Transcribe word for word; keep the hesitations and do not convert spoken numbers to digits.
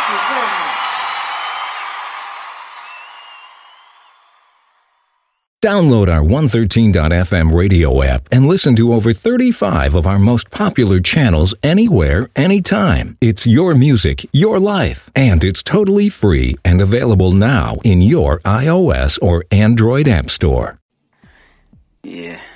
you very much. Download our one thirteen dot f m radio app and listen to over thirty-five of our most popular channels anywhere, anytime. It's your music, your life, and it's totally free and available now in your iOS or Android app store. Yeah.